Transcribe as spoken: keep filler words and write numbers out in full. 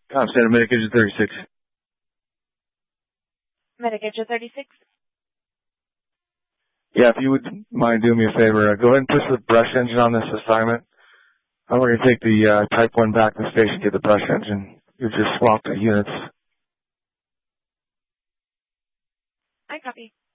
Tom Center, Medication thirty-six. Medication thirty-six. Yeah, if you would mind doing me a favor, uh, go ahead and push the brush engine on this assignment. I'm going to take the uh, Type one back to the station, get the brush engine. You just swap the units. I copy.